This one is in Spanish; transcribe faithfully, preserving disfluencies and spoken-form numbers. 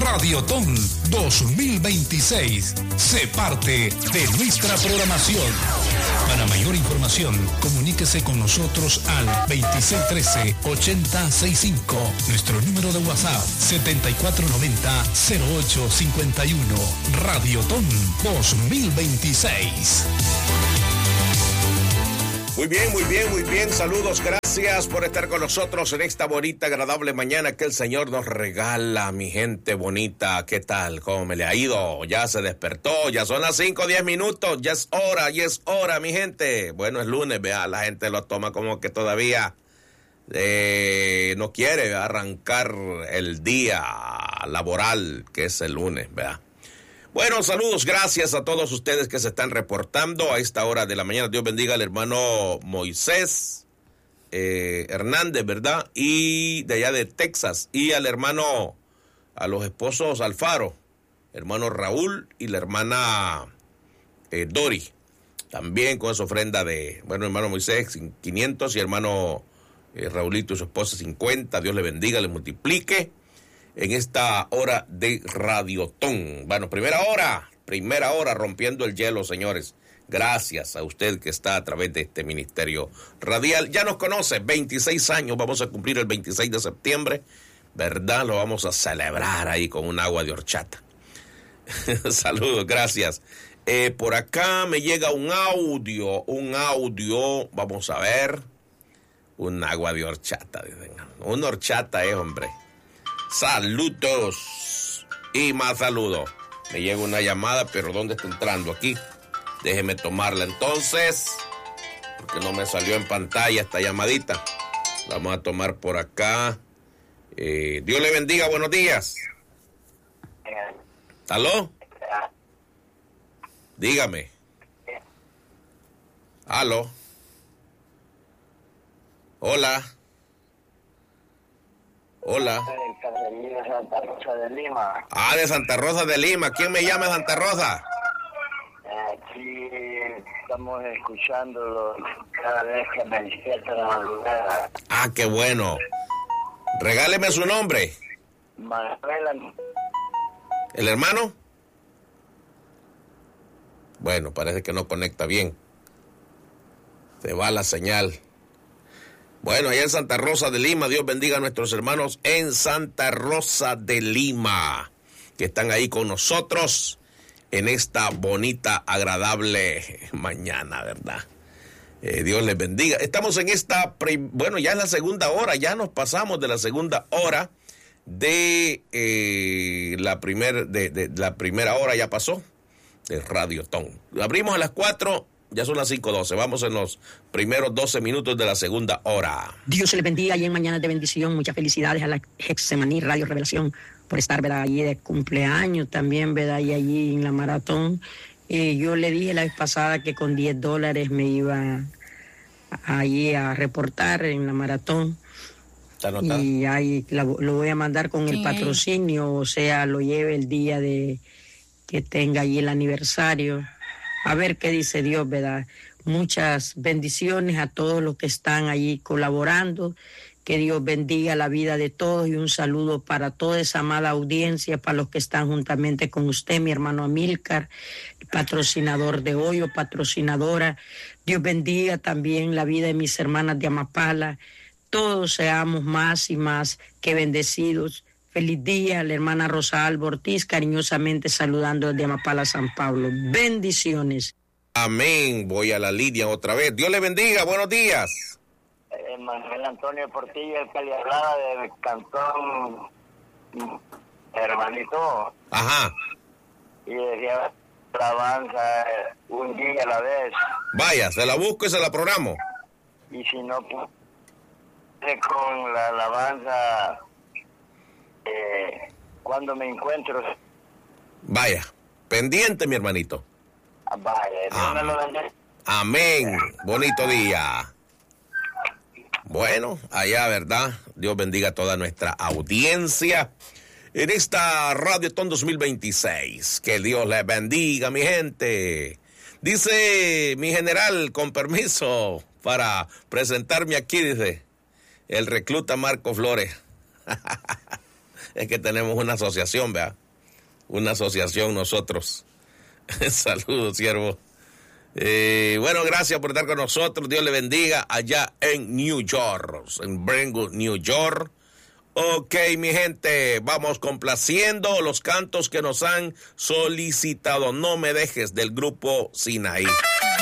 Radiotón dos mil veintiséis. Sé parte de nuestra programación. Para mayor información, comuníquese con nosotros al veintiséis trece, ochenta sesenta y cinco. Nuestro número de WhatsApp setenta y cuatro noventa, cero ocho cincuenta y uno. Radiotón dos mil veintiséis. Muy bien, muy bien, muy bien. Saludos, gracias por estar con nosotros en esta bonita, agradable mañana que el Señor nos regala, mi gente bonita. ¿Qué tal? ¿Cómo me le ha ido? Ya se despertó, ya son las cinco, diez minutos, ya es hora, ya es hora, mi gente. Bueno, es lunes, vea, la gente lo toma como que todavía eh, no quiere arrancar el día laboral, que es el lunes, vea. Bueno, saludos, gracias a todos ustedes que se están reportando a esta hora de la mañana. Dios bendiga al hermano Moisés eh, Hernández, ¿verdad? Y de allá de Texas. Y al hermano, a los esposos Alfaro, hermano Raúl y la hermana eh, Dori. También con esa ofrenda de, bueno, hermano Moisés, quinientos y hermano eh, Raúlito y su esposa cincuenta. Dios le bendiga, le multiplique. En esta hora de Radiotón. Bueno, primera hora, primera hora rompiendo el hielo, señores. Gracias a usted que está a través de este ministerio radial. Ya nos conoce, veintiséis años, vamos a cumplir el veintiséis de septiembre, ¿verdad? Lo vamos a celebrar ahí con un agua de horchata. Saludos, gracias. Eh, por acá me llega un audio, un audio, vamos a ver. Un agua de horchata, dicen. Una horchata es, eh, hombre. Saludos y más saludos. Me llega una llamada, pero ¿dónde está entrando? Aquí. Déjeme tomarla entonces, porque no me salió en pantalla esta llamadita. La vamos a tomar por acá. Eh, Dios le bendiga, buenos días. ¿Aló? Dígame. ¿Aló? Hola. Hola. De Santa Rosa de Lima. Ah, de Santa Rosa de Lima. ¿Quién me llama de Santa Rosa? Aquí estamos escuchándolo cada vez que me despierto en la madrugada. Ah, qué bueno. Regáleme su nombre. Manuel. ¿El hermano? Bueno, parece que no conecta bien. Se va la señal. Bueno, allá en Santa Rosa de Lima, Dios bendiga a nuestros hermanos en Santa Rosa de Lima, que están ahí con nosotros en esta bonita, agradable mañana, ¿verdad? Eh, Dios les bendiga. Estamos en esta, bueno, ya es la segunda hora, ya nos pasamos de la segunda hora de eh, la, primer, de, de, de la primera hora, ya pasó, de Radiotón. Abrimos a las cuatro. Ya son las cinco doce. Vamos en los primeros doce minutos de la segunda hora. Dios se les bendiga y en mañanas de bendición. Muchas felicidades a la Hexemaní Radio Revelación por estar, ¿verdad?, allí de cumpleaños también, ¿verdad?, y allí en la maratón. Eh, yo le dije la vez pasada que con diez dólares me iba allí a reportar en la maratón. Y ahí la, lo voy a mandar con el patrocinio, o sea, lo lleve el día de que tenga allí el aniversario. A ver qué dice Dios, ¿verdad? Muchas bendiciones a todos los que están allí colaborando. Que Dios bendiga la vida de todos y un saludo para toda esa amada audiencia, para los que están juntamente con usted, mi hermano Amílcar, patrocinador de hoy o patrocinadora. Dios bendiga también la vida de mis hermanas de Amapala. Todos seamos más y más que bendecidos. Feliz día, la hermana Rosa Alba Ortiz, cariñosamente saludando desde Amapala, San Pablo. Bendiciones. Amén. Voy a la línea otra vez. Dios le bendiga. Buenos días. Eh, Manuel Antonio Portillo, el que le hablaba del cantón, hermanito. Ajá. Y decía, alabanza un día a la vez. Vaya, se la busco y se la programo. Y si no, pues, con la alabanza... Eh, cuando me encuentro. Vaya, pendiente, mi hermanito. Vaya, Dios me lo bendiga. Amén. Bonito día. Bueno, allá, ¿verdad? Dios bendiga a toda nuestra audiencia en esta Radiotón dos mil veintiséis. Que Dios les bendiga, mi gente. Dice mi general, con permiso, para presentarme aquí, dice el recluta Marco Flores. Es que tenemos una asociación, ¿verdad? Una asociación nosotros. Saludos, siervo. Eh, bueno, gracias por estar con nosotros. Dios le bendiga allá en New York, en Brentwood, New York. Ok, mi gente, vamos complaciendo los cantos que nos han solicitado. No me dejes, del grupo Sinaí.